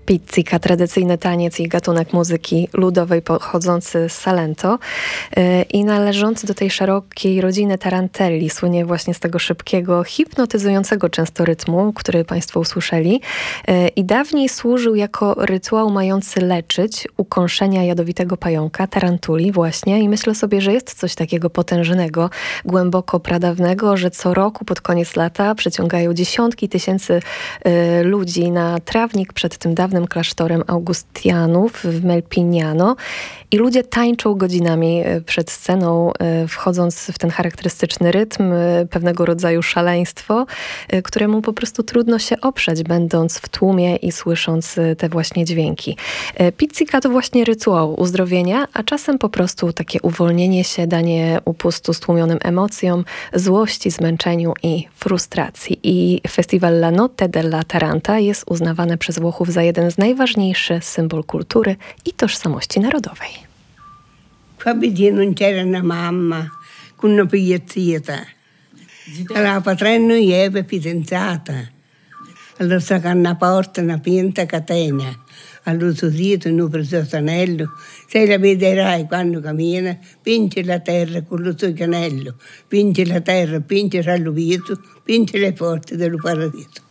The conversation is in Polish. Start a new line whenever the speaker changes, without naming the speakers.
Pizzica, tradycyjny taniec i gatunek muzyki ludowej pochodzący z Salento i należący do tej szerokiej rodziny tarantelli. Słynie właśnie z tego szybkiego, hipnotyzującego często rytmu, który Państwo usłyszeli. I dawniej służył jako rytuał mający leczyć ukąszenia jadowitego pająka, tarantuli właśnie. I myślę sobie, że jest coś takiego potężnego, głęboko pradawnego, że co roku pod koniec lata przyciągają dziesiątki tysięcy ludzi na trawnik przed tym dawnym klasztorem Augustianów w Melpignano i ludzie tańczą godzinami przed sceną, wchodząc w ten charakterystyczny rytm, pewnego rodzaju szaleństwo, któremu po prostu trudno się oprzeć, będąc w tłumie i słysząc te właśnie dźwięki. Pizzica to właśnie rytuał uzdrowienia, a czasem po prostu takie uwolnienie się, danie upustu stłumionym emocjom, złości, zmęczeniu i frustracji. I festiwal La Notte della Taranta jest uznawany przez Włochów za jeden z najważniejszych symbol kultury i tożsamości narodowej.
Qua non c'era una mamma con una figliettita. La paterna era fidanzata. Allora stava una porta, una pinta catena. All'uso dito, non preso anello. Se la vedrai quando cammina, pinge la terra con lo suo canello. Pinge la terra, pinge l'alluvito, pinge le porte del paradiso.